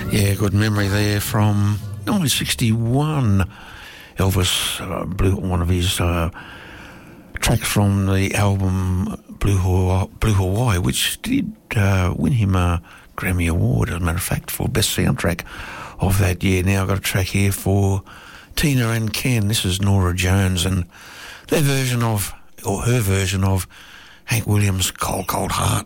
Yeah, good memory there from 1961. Elvis blew one of his tracks from the album Blue Hawaii, which did win him a Grammy Award, as a matter of fact, for best soundtrack of that year. Now I've got a track here for Tina and Ken. This is Norah Jones and their version of, or her version of, Hank Williams' Cold Cold Heart.